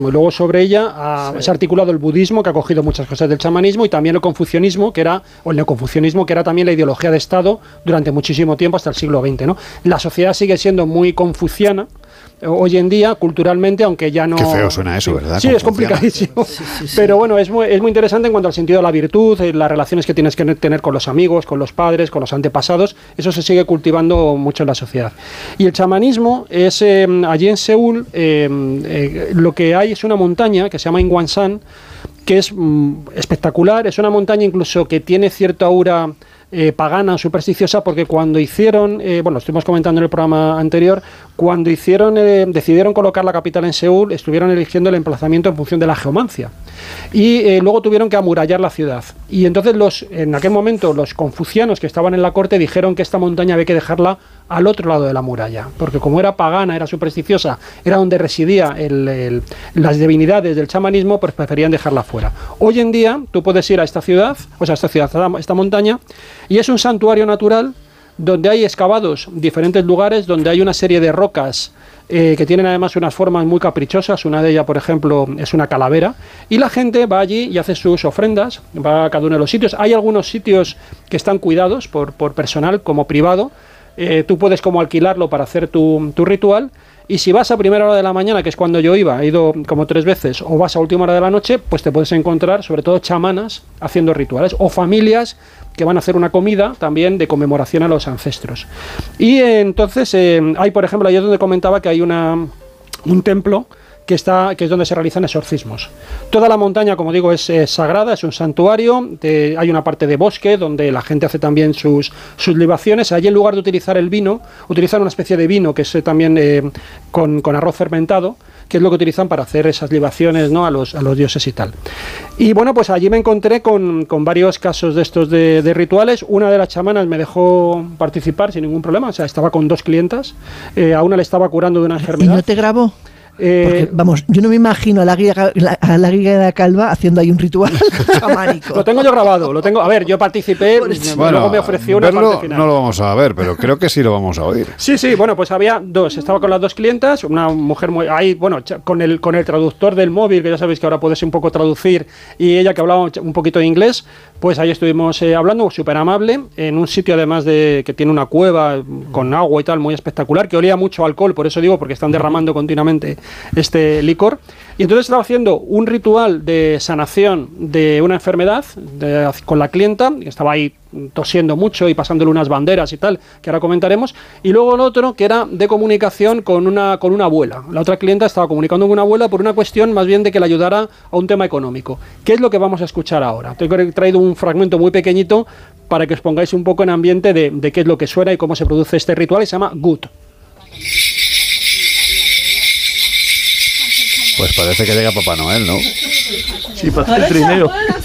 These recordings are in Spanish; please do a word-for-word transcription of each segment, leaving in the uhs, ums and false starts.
Luego sobre ella ha, sí. se ha articulado el budismo, que ha cogido muchas cosas del chamanismo, y también el confucianismo, que era, o el neoconfucianismo, que era también la ideología de Estado durante muchísimo tiempo, hasta el siglo veinte, ¿no? La sociedad sigue siendo muy confuciana hoy en día, culturalmente, aunque ya no... Qué feo suena eso, ¿verdad? Sí, es complicadísimo. Sí, sí, sí. Pero bueno, es muy, es muy interesante en cuanto al sentido de la virtud, las relaciones que tienes que tener con los amigos, con los padres, con los antepasados. Eso se sigue cultivando mucho en la sociedad. Y el chamanismo es, eh, allí en Seúl, eh, eh, lo que hay es una montaña que se llama Ingwansan, que es mm, espectacular. Es una montaña incluso que tiene cierta aura Eh, pagana, supersticiosa, porque cuando hicieron, eh, bueno, lo estuvimos comentando en el programa anterior, cuando hicieron, eh, decidieron colocar la capital en Seúl, estuvieron eligiendo el emplazamiento en función de la geomancia. Y eh, luego tuvieron que amurallar la ciudad. Y entonces los, en aquel momento los confucianos que estaban en la corte dijeron que esta montaña había que dejarla al otro lado de la muralla, porque como era pagana, era supersticiosa, era donde residía el, el, las divinidades del chamanismo, pues preferían dejarla fuera. Hoy en día tú puedes ir a esta ciudad, o sea, a esta ciudad, a esta montaña, y es un santuario natural donde hay excavados diferentes lugares, donde hay una serie de rocas eh, que tienen además unas formas muy caprichosas. Una de ellas, por ejemplo, es una calavera, y la gente va allí y hace sus ofrendas, va a cada uno de los sitios. Hay algunos sitios que están cuidados por, por personal como privado. Eh, tú puedes como alquilarlo para hacer tu, tu ritual, y si vas a primera hora de la mañana, que es cuando yo iba, he ido como tres veces, o vas a última hora de la noche, pues te puedes encontrar sobre todo chamanas haciendo rituales, o familias que van a hacer una comida también de conmemoración a los ancestros. Y eh, entonces eh, hay, por ejemplo, ahí es donde comentaba que hay una, un templo que está, que es donde se realizan exorcismos. Toda la montaña, como digo, es, es sagrada, es un santuario, de, hay una parte de bosque donde la gente hace también sus, sus libaciones. Allí, en lugar de utilizar el vino, utilizan una especie de vino que es eh, también eh, con, con arroz fermentado, que es lo que utilizan para hacer esas libaciones, ¿no?, a los, a los dioses y tal. Y bueno, pues allí me encontré con, con varios casos de estos de, de rituales. Una de las chamanas me dejó participar sin ningún problema, o sea, estaba con dos clientas, eh, a una le estaba curando de una enfermedad. ¿Y no te grabó? Eh, Porque, vamos, yo no me imagino a la guía, la, a la guía calva haciendo ahí un ritual chamánico. Lo tengo yo grabado, lo tengo. A ver, yo participé, bueno, luego me ofreció una verlo, parte final. No lo vamos a ver, pero creo que sí lo vamos a oír. Sí, sí, bueno, pues había dos. Estaba con las dos clientas, una mujer muy ahí, bueno, con el con el traductor del móvil, que ya sabéis que ahora puedes un poco traducir, y ella que hablaba un poquito de inglés, pues ahí estuvimos eh, hablando, súper amable, en un sitio además de que tiene una cueva con agua y tal, muy espectacular, que olía mucho a alcohol, por eso digo, porque están derramando continuamente este licor. Y entonces estaba haciendo un ritual de sanación de una enfermedad de, con la clienta, que estaba ahí tosiendo mucho y pasándole unas banderas y tal, que ahora comentaremos, y luego el otro que era de comunicación con una, con una abuela. La otra clienta estaba comunicando con una abuela por una cuestión más bien de que le ayudara a un tema económico. ¿Qué es lo que vamos a escuchar ahora? Te he traído un fragmento muy pequeñito para que os pongáis un poco en ambiente de, de qué es lo que suena y cómo se produce este ritual, y se llama Gut. Pues parece que llega Papá Noel, ¿no? Sí, para el trineo.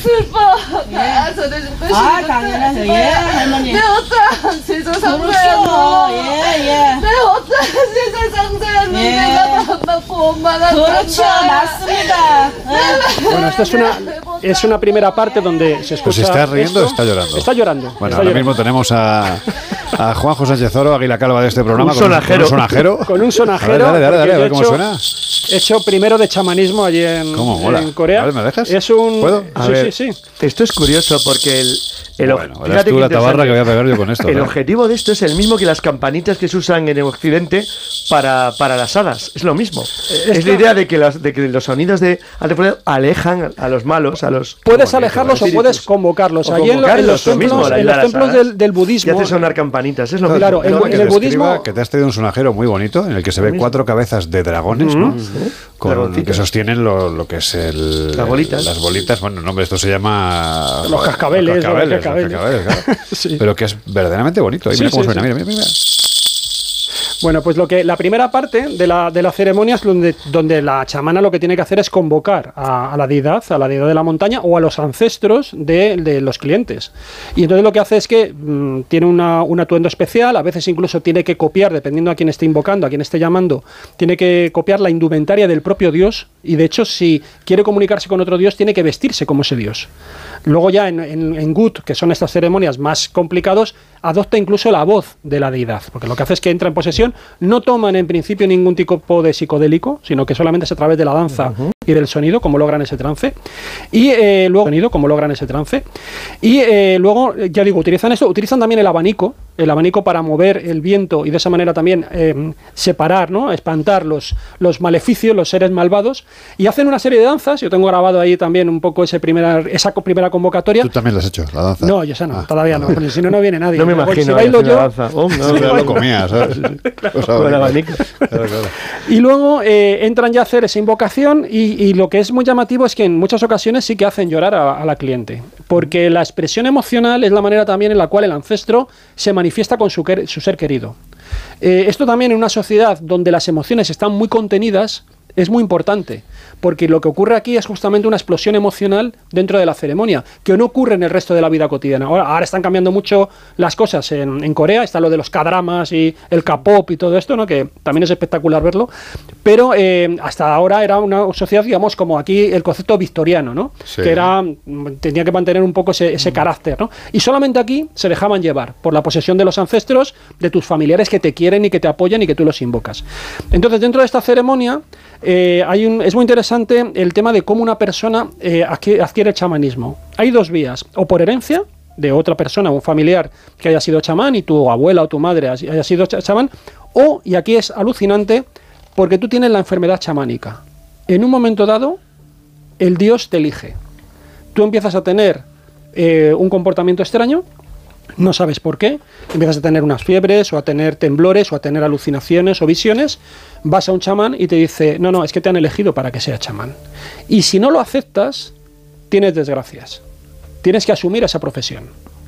Bueno, esta es una, es una primera parte donde se escucha. Pues si está riendo, esto. está llorando. Está llorando. Bueno, está ahora llorando. mismo tenemos a, a Juanjo Sánchez Oro, Águila Calva de este programa, Un con, sonajero. con un sonajero. Con un sonajero. A ver, dale, dale, dale, a ver he cómo hecho, suena. He hecho primero de chamanismo allí en, ¿Cómo mola? en Corea. A ver, ¿me dejas? Es un. ¿Puedo? A Sí, ver, sí, sí. Esto es curioso porque el, el Bueno, fíjate eres tú qué la tabarra que voy a interesante. pegar yo con esto. El ¿no? objetivo de esto es el mismo que las campanitas que se usan en el occidente para, para las hadas. Es lo mismo. Es la idea de que los, de que los sonidos de alejan a los malos, a los... Puedes alejarlos o puedes convocarlos. O Allí en, lo- en los convocarlos, lo templos, mismo, la en idea los de las templos hadas. del, del Y budismo. hace sonar campanitas, es lo mismo. Claro, en, No, en que el te budismo. escriba que te has traído un sonajero muy bonito en el que se ve cuatro cabezas de dragones, ¿no? Con, Dragoncitos. que sostienen lo, lo que es el, Las bolitas. las bolitas. Bueno, no, hombre, esto se llama Los cascabeles, Los cascabeles, los cascabeles. los cascabeles, claro. Sí. Pero que es verdaderamente bonito. Y Sí, mira cómo sí, suena, sí. mira, mira, mira. Bueno, pues lo que la primera parte de la, de la ceremonia es donde, donde la chamana lo que tiene que hacer es convocar a, a la deidad, a la deidad de la montaña o a los ancestros de, de los clientes. Y entonces lo que hace es que mmm, tiene una, un atuendo especial, a veces incluso tiene que copiar, dependiendo a quién esté invocando, a quién esté llamando, tiene que copiar la indumentaria del propio dios, y de hecho si quiere comunicarse con otro dios tiene que vestirse como ese dios. Luego ya en, en, en Gut, que son estas ceremonias más complicados, adopta incluso la voz de la deidad, porque lo que hace es que entra en posesión, no toman en principio ningún tipo de psicodélico, sino que solamente es a través de la danza uh-huh. y del sonido como logran ese trance, y eh, luego sonido como logran ese trance, y eh, luego, ya digo, utilizan eso, utilizan también el abanico, el abanico para mover el viento y de esa manera también eh, separar, ¿no? espantar los, los maleficios, los seres malvados, y hacen una serie de danzas. Yo tengo grabado ahí también un poco ese primera, esa primera convocatoria. ¿Tú también la has hecho, la danza? No, yo esa no, ah, todavía no, porque si no, no viene nadie. No me imagino. Si bailo yo, danza. Oh, no, no, lo comía, ¿sabes? claro, con el abanico. Claro, claro. Y luego eh, entran ya a hacer esa invocación y, y lo que es muy llamativo es que en muchas ocasiones sí que hacen llorar a, a la cliente, porque la expresión emocional es la manera también en la cual el ancestro se manifiesta con su, su ser querido. Eh, esto también en una sociedad donde las emociones están muy contenidas es muy importante, porque lo que ocurre aquí es justamente una explosión emocional dentro de la ceremonia, que no ocurre en el resto de la vida cotidiana. Ahora, ahora están cambiando mucho las cosas en, en Corea, está lo de los K-dramas y el K-pop y todo esto, ¿no? Que también es espectacular verlo, pero eh, hasta ahora era una sociedad, digamos, como aquí el concepto victoriano, ¿no? Sí. Que era, tenía que mantener un poco ese, ese carácter, ¿no? Y solamente aquí se dejaban llevar por la posesión de los ancestros, de tus familiares que te quieren y que te apoyan y que tú los invocas. Entonces, dentro de esta ceremonia, Eh, hay un, es muy interesante el tema de cómo una persona eh, adquiere, adquiere el chamanismo. Hay dos vías, o por herencia de otra persona, un familiar que haya sido chamán y tu abuela o tu madre haya sido chamán, o, y aquí es alucinante, porque tú tienes la enfermedad chamánica. En un momento dado, el dios te elige. Tú empiezas a tener eh, un comportamiento extraño, no sabes por qué, empiezas a tener unas fiebres o a tener temblores o a tener alucinaciones o visiones, vas a un chamán y te dice, no, no, es que te han elegido para que seas chamán. Y si no lo aceptas, tienes desgracias. Tienes que asumir esa profesión.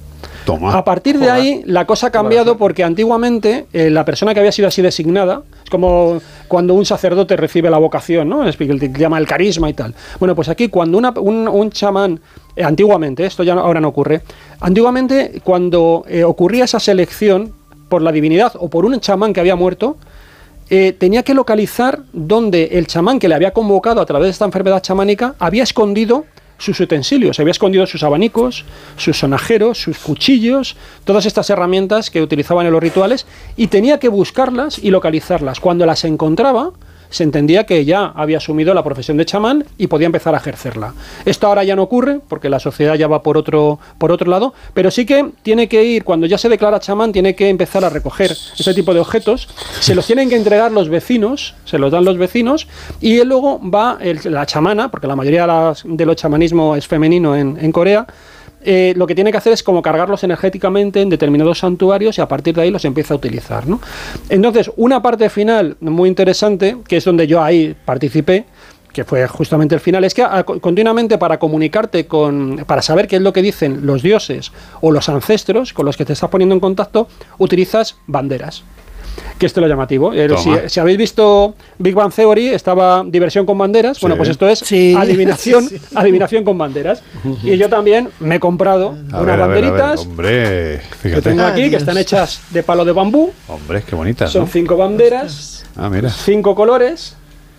Toma. A partir de ahí, la cosa ha cambiado porque antiguamente eh, la persona que había sido así designada, es como cuando un sacerdote recibe la vocación, ¿no? Es que le llama el carisma y tal. Bueno, pues aquí cuando una, un, un chamán, eh, antiguamente, esto ya no, ahora no ocurre, antiguamente cuando eh, ocurría esa selección por la divinidad o por un chamán que había muerto, eh, tenía que localizar dónde el chamán que le había convocado a través de esta enfermedad chamánica había escondido sus utensilios, había escondido sus abanicos, sus sonajeros, sus cuchillos, todas estas herramientas que utilizaban en los rituales, y tenía que buscarlas y localizarlas. Cuando las encontraba, se entendía que ya había asumido la profesión de chamán y podía empezar a ejercerla. Esto ahora ya no ocurre, porque la sociedad ya va por otro, por otro lado, pero sí que tiene que ir, cuando ya se declara chamán, tiene que empezar a recoger ese tipo de objetos, se los tienen que entregar los vecinos, se los dan los vecinos, y él luego va, el, la chamana, porque la mayoría de, las, de los chamanismo es femenino en, en Corea, Eh, lo que tiene que hacer es como cargarlos energéticamente en determinados santuarios y a partir de ahí los empieza a utilizar, ¿no? Entonces, una parte final muy interesante, que es donde yo ahí participé, que fue justamente el final, es que a, continuamente para comunicarte con, para saber qué es lo que dicen los dioses o los ancestros con los que te estás poniendo en contacto, utilizas banderas. Que esto es lo llamativo. Si, si habéis visto Big Bang Theory, estaba diversión con banderas. Sí. Bueno, pues esto es sí. adivinación, sí, sí. adivinación con banderas. Y yo también me he comprado a unas ver, banderitas. A ver, a ver. Hombre, fíjate. Que tengo aquí, que están hechas de palo de bambú. Hombre, qué bonitas. Son ¿no? cinco banderas. Ah, mira. Cinco colores.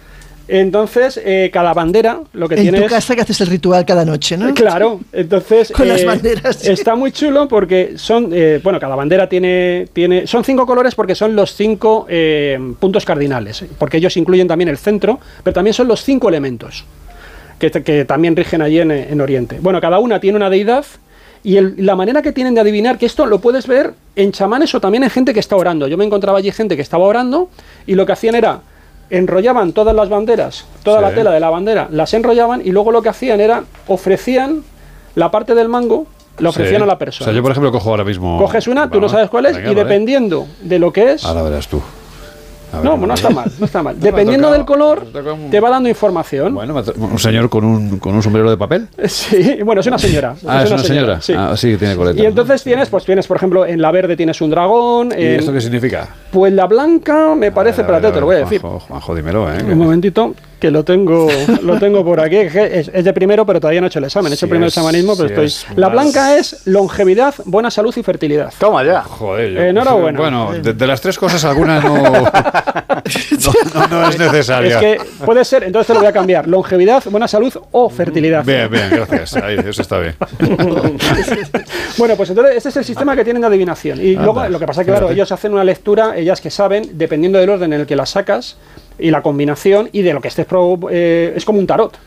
Entonces, eh, cada bandera lo que en tiene tu es... casa que haces el ritual cada noche, ¿no? Claro, entonces... Con eh, las banderas. Sí. Está muy chulo porque son... Eh, bueno, cada bandera tiene, tiene... Son cinco colores porque son los cinco eh, puntos cardinales, porque ellos incluyen también el centro, pero también son los cinco elementos que, que también rigen allí en, en Oriente. Bueno, cada una tiene una deidad y el, la manera que tienen de adivinar, que esto lo puedes ver en chamanes o también en gente que está orando. Yo me encontraba allí gente que estaba orando y lo que hacían era... enrollaban todas las banderas, toda sí. la tela de la bandera, las enrollaban y luego lo que hacían era, ofrecían la parte del mango, la ofrecían sí. a la persona. O sea, yo por ejemplo cojo ahora mismo... Coges una, bueno, tú no sabes cuál es, venga, y dependiendo vale. de lo que es... Ahora verás tú. Ver, no, no está mal, no está mal. Dependiendo del color, un... te va dando información. Bueno, un señor con un, con un sombrero de papel. Sí, bueno, es una señora. Ah, es una, es una señora. señora. Sí. Ah, sí, tiene coleta. Y entonces tienes, pues tienes, por ejemplo, en la verde tienes un dragón. ¿Y en... esto qué significa? Pues la blanca me parece, espérate, te lo voy a decir. Juanjo, Juanjo, dímelo, ¿eh? Un momentito. que lo tengo lo tengo por aquí. Es, es de primero, pero todavía no he hecho el examen. He hecho Sí el primero es- chamanismo, pero sí estoy... es La más- blanca es longevidad, buena salud y fertilidad. Toma ya. Joder, yo- Enhorabuena. Bueno, de, de las tres cosas alguna no, no, no- no es necesaria. Es que puede ser, entonces te lo voy a cambiar. Longevidad, buena salud o fertilidad. Bien, bien, gracias. Ahí, eso está bien. Bueno, pues entonces este es el sistema que tienen de adivinación. Y Anda, luego lo que pasa es que, claro, fíjate. ellos hacen una lectura, ellas que saben, dependiendo del orden en el que la sacas y la combinación y de lo que estés... pro- eh, es como un tarot.